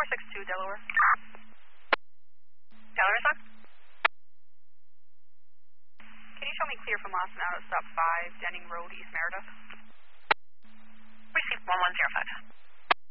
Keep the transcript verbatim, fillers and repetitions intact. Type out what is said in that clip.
six two, Delaware. Delaware, sir? Can you show me clear from Austin out at stop five, Denning Road, East Meredith? Receive one one zero five.